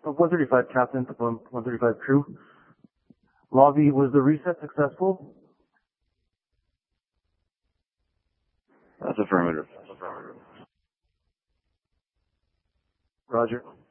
135 Captain, 135 crew. Lobby, was the reset successful? That's affirmative. Roger.